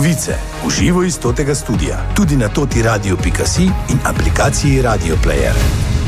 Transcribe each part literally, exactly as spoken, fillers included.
Novice v živo iz totega studia, tudi na toti radio pika si in aplikaciji Radio Player.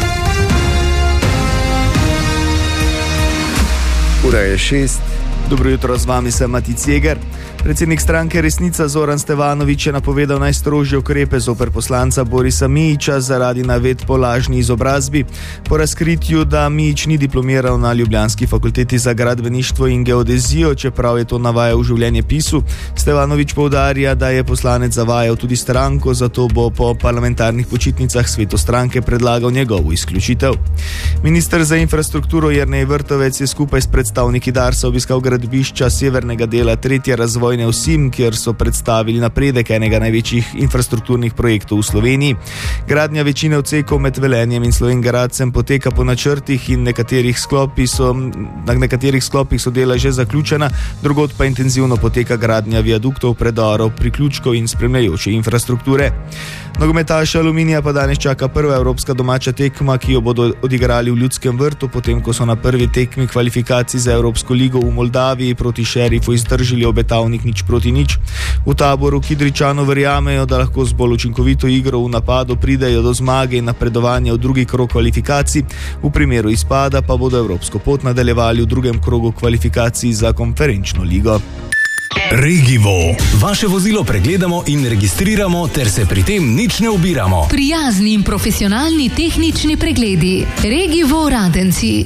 Ura je šest. Dobro jutro, z vami sem Mati Ceger. Predsednik stranke Resnica Zoran Stevanović je napovedal najstrožje ukrepe zoper poslanca Borisa Mijića zaradi navedb po lažni izobrazbi. Po razkritju, da Mijić ni diplomiral na ljubljanski fakulteti za gradbeništvo in geodezijo, čeprav je to navajal v življenjepisu, Stevanović poudarja, da je poslanec zavajal tudi stranko, zato bo po parlamentarnih počitnicah svetu stranke predlagal njegovo izključitev. Minister za infrastrukturo Jernej Vrtovec je skupaj s predstavniki Darsa obiskal gradbišča severnega dela tretje razvojne vsim, kjer so predstavili napredek enega največjih infrastrukturnih projektov v Sloveniji. Gradnja večine odsekov med Velenjem in Slovenj Gradcem poteka po načrtih in nekaterih sklopih so, na nekaterih sklopih so dela že zaključena, drugod pa intenzivno poteka gradnja viaduktov, predorov, priključkov in spremljajoče infrastrukture. Nogometaše Aluminija pa danes čaka prva evropska domača tekma, ki jo bodo odigrali v Ljudskem vrtu, potem ko so na prvi tekmi kvalifikacij za Evropsko ligo v Moldaviji proti Šerifu izdržali obetavnik nič proti nič. V Taboru Kidričanu verjamejo, da lahko z bolj učinkovito igro v napadu pridejo do zmage in napredovanja v drugi krog kvalifikacij, v primeru izpada pa bodo evropsko pot nadaljevali v drugem krogu kvalifikacij za konferenčno ligo. Regivo. Vaše vozilo pregledamo in registriramo ter se pri tem nič ne ubiramo. Prijazni in profesionalni tehnični pregledi. Regivo Radenci.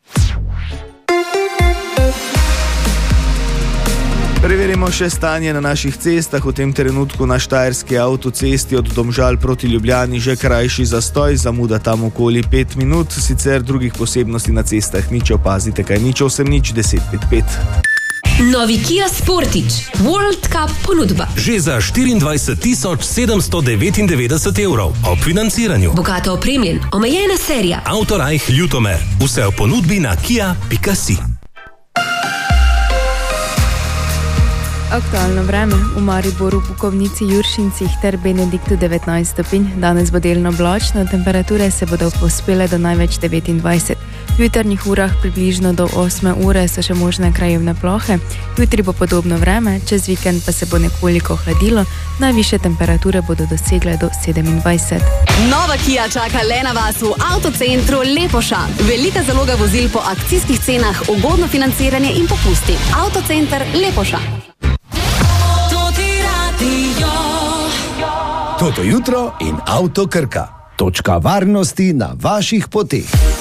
Preverimo še stanje na naših cestah. V tem trenutku na štajerski avtocesti od Domžal proti Ljubljani že krajši zastoj, zamuda tam okoli pet minut, sicer drugih posebnosti na cestah nič, opazite kaj nič, osem nič deset pet pet. Novi Kia Sportage World Cup ponudba. Že za štiriindvajset tisoč sedemsto devetindevetdeset evrov ob financiranju. Bogato opremljen, omejena serija. Autorajh Ljutomer. Vse v ponudbi na kia pika si. Aktualno vreme. V Mariboru, Bukovnici, Juršincih ter Benediktu devetnajst stopinj. Danes bo delno oblačno, temperature se bodo povzpele do največ devetindvajset. V jutarnjih urah približno do osme ure so še možne krajevne plohe. Jutri bo podobno vreme, čez vikend pa se bo nekoliko hladilo, najvišje temperature bodo dosegle do sedemindvajset. Nova Kia čaka le na vas v avtocentru Lepoša. Velika zaloga vozil po akcijskih cenah, ugodno financiranje in popusti. Avtocenter Lepoša. Toto jutro in Avto Krka. Točka varnosti na vaših poteh.